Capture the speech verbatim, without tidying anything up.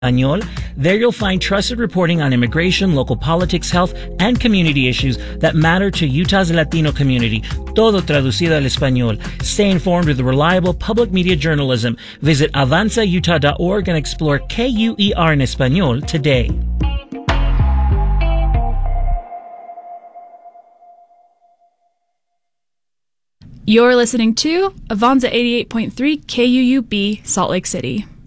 Español. There you'll find trusted reporting on immigration, local politics, health, and community issues that matter to Utah's Latino community. Todo traducido al español. Stay informed with reliable public media journalism. Visit avanza utah dot org and explore K U E R in Español today. You're listening to Avanza eighty-eight point three K U U B, Salt Lake City.